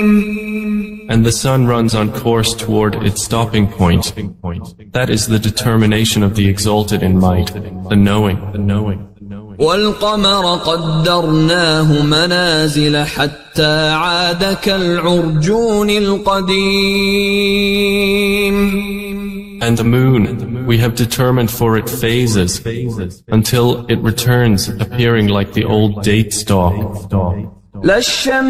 And the sun runs on course toward its stopping point. That is the determination of the exalted in might, the knowing. والقمر قدرناه منازل حتى عاد كالعرجون القديم. And the moon, we have determined for it phases, until it returns appearing like the old date stalk.